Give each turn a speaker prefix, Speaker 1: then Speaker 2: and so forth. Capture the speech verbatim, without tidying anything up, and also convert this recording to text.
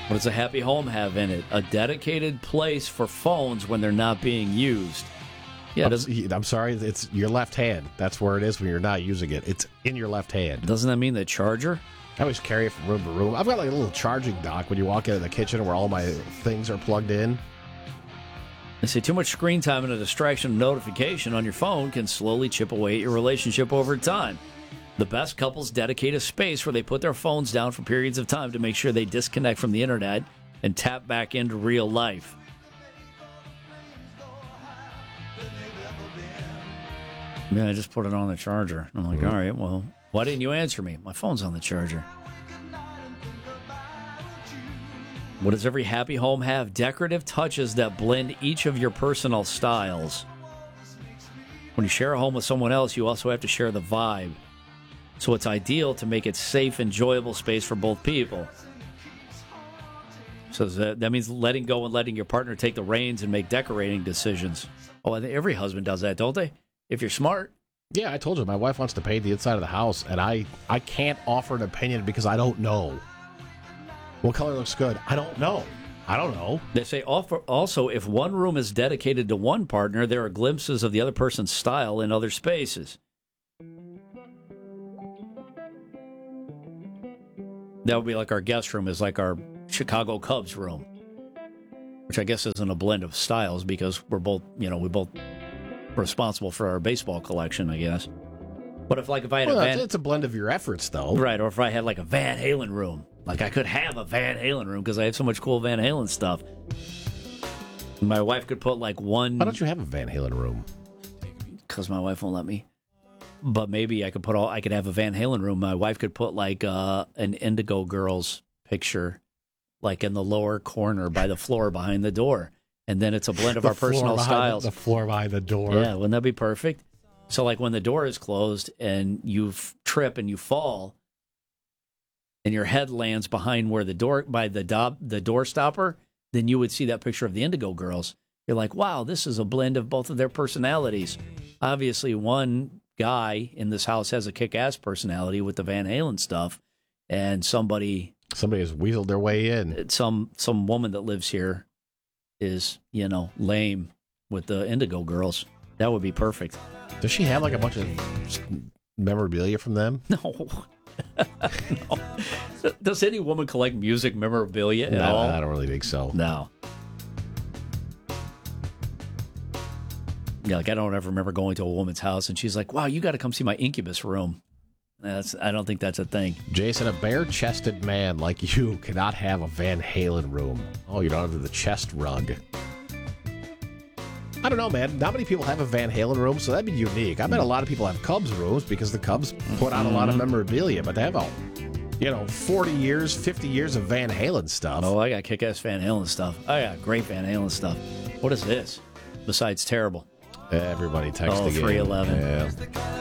Speaker 1: What does a happy home have in it? A dedicated place for phones when they're not being used. Yeah,
Speaker 2: I'm, I'm sorry, it's your left hand. That's where it is when you're not using it. It's in your left hand.
Speaker 1: Doesn't that mean the charger?
Speaker 2: I always carry it from room to room. I've got like a little charging dock when you walk into the kitchen where all my things are plugged in.
Speaker 1: They say too much screen time and a distraction notification on your phone can slowly chip away at your relationship over time. The best couples dedicate a space where they put their phones down for periods of time to make sure they disconnect from the internet and tap back into real life. Yeah, I just put it on the charger. I'm like, mm-hmm. all right, well, why didn't you answer me? My phone's on the charger. What does every happy home have? Decorative touches that blend each of your personal styles. When you share a home with someone else, you also have to share the vibe. So it's ideal to make it safe, enjoyable space for both people. So that, that means letting go and letting your partner take the reins and make decorating decisions. Oh, I think every husband does that, don't they? If you're smart.
Speaker 2: Yeah, I told you, my wife wants to paint the inside of the house, and I, I can't offer an opinion because I don't know. What color looks good? I don't know. I don't know.
Speaker 1: They say also, if one room is dedicated to one partner, there are glimpses of the other person's style in other spaces. That would be like our guest room is like our Chicago Cubs room, which I guess isn't a blend of styles because we're both, you know, we both responsible for our baseball collection, I guess. But if like if I had
Speaker 2: well,
Speaker 1: a Van,
Speaker 2: it's a blend of your efforts, though,
Speaker 1: right? Or if I had like a Van Halen room, like I could have a Van Halen room because I have so much cool Van Halen stuff. My wife could put like one.
Speaker 2: Why don't you have a Van Halen room?
Speaker 1: Because my wife won't let me. But maybe I could put all. I could have a Van Halen room. My wife could put like uh, an Indigo Girls picture, like in the lower corner by the floor behind the door, and then it's a blend of our personal styles.
Speaker 2: The floor behind the door.
Speaker 1: Yeah, wouldn't that be perfect? So, like when the door is closed and you f- trip and you fall, and your head lands behind where the door by the do- the door stopper, then you would see that picture of the Indigo Girls. You're like, wow, this is a blend of both of their personalities. Obviously, one guy in this house has a kick-ass personality with the Van Halen stuff, and somebody
Speaker 2: somebody has weaseled their way in.
Speaker 1: Some some woman that lives here is, you know, lame with the Indigo Girls. That would be perfect.
Speaker 2: Does she have like a bunch of memorabilia from them?
Speaker 1: No. No. Does any woman collect music memorabilia at
Speaker 2: no,
Speaker 1: all?
Speaker 2: I don't really think so.
Speaker 1: No. Yeah, like I don't ever remember going to a woman's house and she's like, wow, you got to come see my Incubus room. That's, I don't think that's a thing.
Speaker 2: Jason, a bare-chested man like you cannot have a Van Halen room. Oh, you don't have the chest rug. I don't know, man. Not many people have a Van Halen room, so that'd be unique. I bet a lot of people have Cubs rooms because the Cubs put out a lot of memorabilia, but they have a, you know, forty years, fifty years of Van Halen stuff.
Speaker 1: Oh, I got kick-ass Van Halen stuff. I got great Van Halen stuff. What is this? Besides terrible.
Speaker 2: Everybody texting.
Speaker 1: Oh, three eleven.
Speaker 2: Yeah.